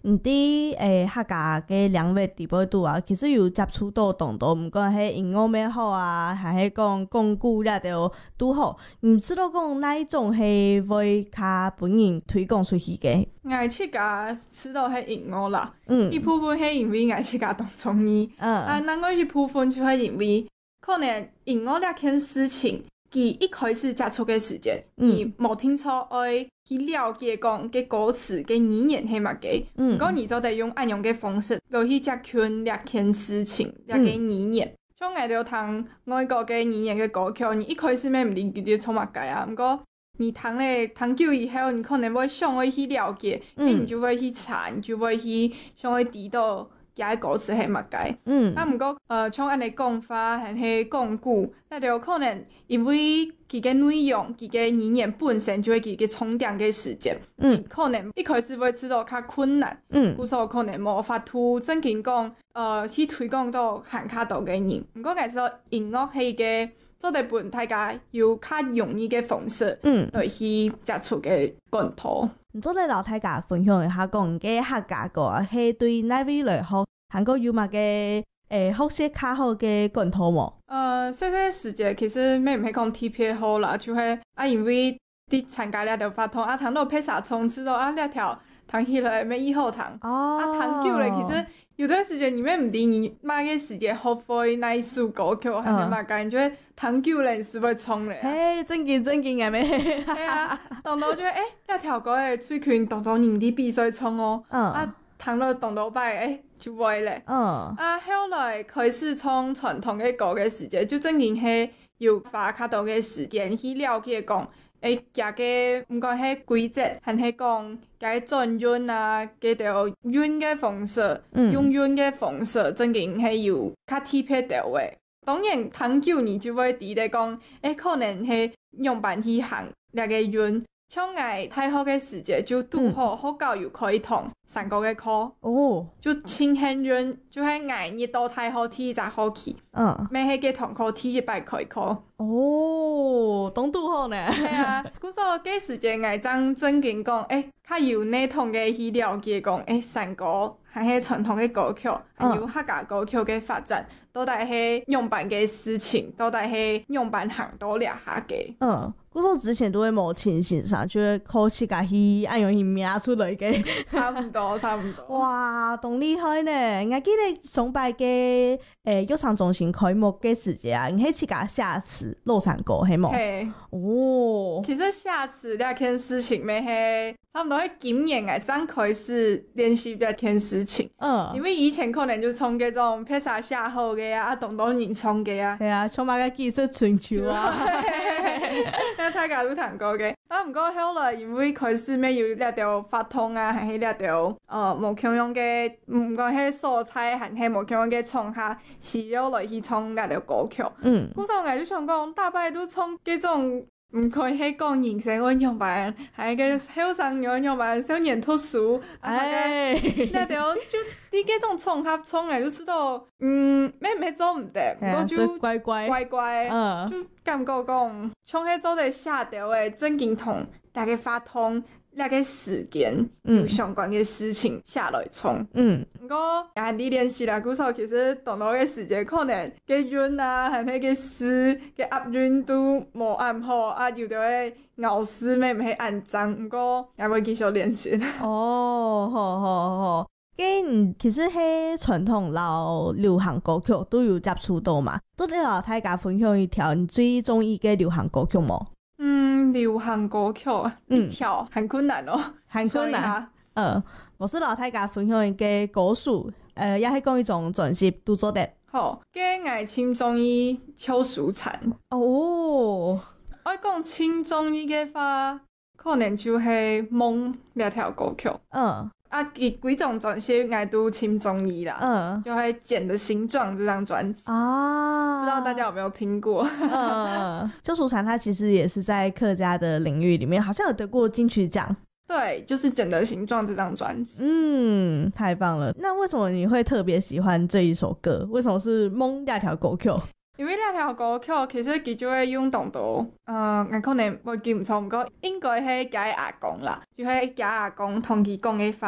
伫客家嘅两位地位度啊，其实有接触到动作，毋管迄音乐咩好啊，还是讲讲古了着拄好，毋知道讲哪一种系会较本人推广出去嘅。 我去甲知道迄音乐啦，一部分迄因为我去甲当中医，另外一部分就系因为可能音乐了件事情，佢一开始接触嘅时间，你冇清楚爱去了解讲嘅歌词嘅语言系乜嘅，不过你就得用按用嘅方式，落去接圈了件事情，了嘅语言。像我哋聽外國嘅語言嘅歌曲，你一開始咩唔理佢哋做乜嘅啊？不過你聽久以後，你可能會想會去了解，你就會去查，你就會去想會知道佢嘅歌詞係乜嘅。不過像安尼講法，還是講古，那就可能因為佢嘅內容，佢嘅語言本身就會佢嘅充電嘅時間，可能一開始會知道較困難，故所可能無法度正經講。去推廣到行較多嘅人，不過其實音樂係嘅做得本大家有較容易嘅方式，來去接觸嘅管道。 唔做你老太家分享一下講嘅客家歌係對哪位來學，韓國有乜嘅學習較好嘅管道冇？ 細時節其實咩唔係講特別好啦，就係因為啲參加了條發通聽到披薩從此到呢條聽起來咩以後聽，聽久了其實。有段時間你們唔知你買嘅時間學會那一首歌曲係咪嘛？感覺聽久了是會衝咧。 嘿，正經嘅咩？ 係啊，當到就那條歌嘅最近當到人哋必須衝哦。聽到當到擺就會咧。後來開始衝傳統嘅歌嘅時間，就正經係要花較多嘅時間去了解講。夾嘅唔講係規則，還係講夾轉韻啊，夾條韻嘅方式，用韻嘅方式，真嘅係要較特別到嘅。當然，聽久你就會知得講，可能係用辦去行那個韻。像我大學嘅時節就拄好，學校又可以同3個嘅課，就輕輕韻，就係我一到大學第一學期，咩係嘅堂課第一擺開課。 當拄好呢。 係啊，故所嘅時節我正經講，較有呢同嘅去了解講，3個還係傳統嘅歌曲，還有客家歌曲嘅發展，到底係用辦嘅事情，到底係用辦行到了下嘅。 我說之前都會冇清醒上，就會考試家去按用去名出來嘅。 差唔多。 哇，咁厲害呢！我記得上擺嘅育唱中心開幕嘅時節啊，你係去家下次落山歌係冇？ 其實下次呢件事情咪係差唔多係今年剛開始練習呢件事情。因為以前可能就從嗰種披薩下後嘅啊，東人衝嘅啊。係啊， 從埋個技術春秋啊。 大家都聽過嘅，不過後來因為開始咩要呢條發通啊，還是呢條無共用嘅，唔講係素材，還是無共用嘅創下，需要來去創呢條歌曲。故所我就想講，大擺都創嗰種唔可以係講人生運用版，係個後生運用版，少年讀書，呢條就啲嗰種創下創嚟就知道，咩做唔得，我就乖，就感覺講，從喺做嚟下條嘅正經同大家發通那個時間有相關嘅事情下來衝。不過也係啲練習啦，故所其實當到嘅時間可能嘅韻啊，係那個詞嘅押韻都冇按好啊，有啲嘅咬字咩唔係按正，不過也會繼續練習。 好。其實係傳統老流行歌曲都有接觸到嘛？都你老大家分享一條你最中意嘅流行歌曲冇？ 流行歌曲一條很困難哦， 很困難。我是老大家分享一個歌手，也係講一種專輯都做得。 好，嘅我超中意邱淑蟬。我講超中意嘅話，可能就係夢呢條歌曲。幾種專輯我都超中意啦。就係《繭的形狀》這張專輯不知道大家有沒有聽過？ 邱淑蟬他其實也是在客家的領域裡面，好像有得過金曲獎。 對，就是《繭的形狀》這張專輯。 太棒了。那為什麼你會特別喜歡這一首歌？為什麼是夢那條歌曲？ 因為呢條歌曲其實佢就會用到我可能會記唔錯，不過應該係佢阿公啦，就係佢阿公同佢講嘅話。